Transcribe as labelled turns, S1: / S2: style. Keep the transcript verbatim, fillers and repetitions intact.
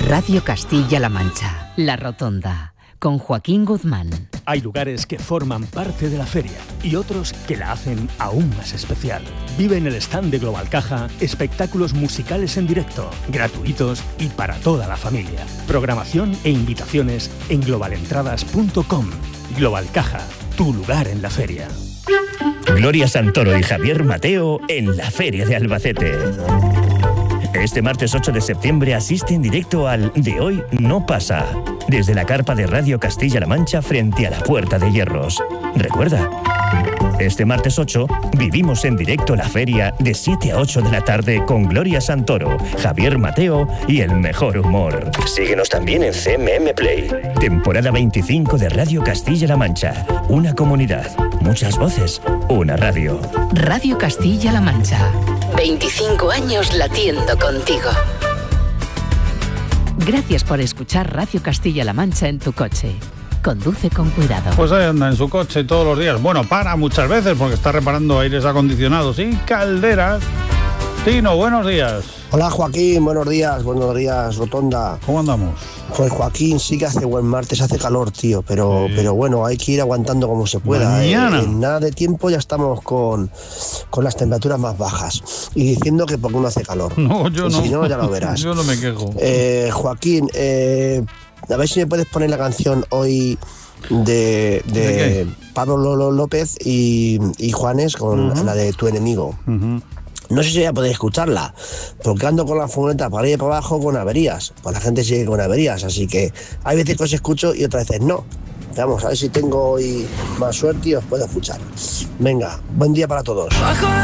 S1: Radio Castilla-La Mancha, La Rotonda, con Joaquín Guzmán.
S2: Hay lugares que forman parte de la feria y otros que la hacen aún más especial. Vive en el stand de Global Caja espectáculos musicales en directo, gratuitos y para toda la familia. Programación e invitaciones en global entradas punto com. Global Caja, tu lugar en la feria.
S3: Gloria Santoro y Javier Mateo en la Feria de Albacete. Este martes ocho de septiembre asiste en directo al De Hoy No Pasa, desde la carpa de Radio Castilla-La Mancha frente a la Puerta de Hierros. Recuerda, este martes ocho vivimos en directo la feria de siete a ocho de la tarde con Gloria Santoro, Javier Mateo y el mejor humor. Síguenos también en C M M Play. Temporada veinticinco de Radio Castilla-La Mancha. Una comunidad, muchas voces, una radio.
S1: Radio Castilla-La Mancha. veinticinco años latiendo contigo. Gracias por escuchar Radio Castilla-La Mancha en tu coche. Conduce con cuidado.
S4: Pues ahí anda en su coche todos los días. Bueno, para muchas veces porque está reparando aires acondicionados y calderas. Tino, buenos días.
S5: Hola Joaquín, buenos días, buenos días, Rotonda.
S4: ¿Cómo andamos?
S5: Pues Joaquín, sí que hace buen martes, hace calor, tío, pero, sí. pero bueno, hay que ir aguantando como se pueda.
S4: Mañana.
S5: Eh, en nada de tiempo ya estamos con, con las temperaturas más bajas y diciendo que porque no hace calor.
S4: No, yo no.
S5: Si no, ya lo verás.
S4: Yo no me quejo.
S5: Eh, Joaquín, eh, a ver si me puedes poner la canción hoy de, de, ¿De Pablo Lolo López y, y Juanes con uh-huh. la de Tu Enemigo. Uh-huh. No sé si voy a poder escucharla, porque ando con la furgoneta para arriba y para abajo con averías. Pues la gente sigue con averías, así que hay veces que os escucho y otras veces no. Vamos, a ver si tengo hoy más suerte y os puedo escuchar. Venga, buen día para todos.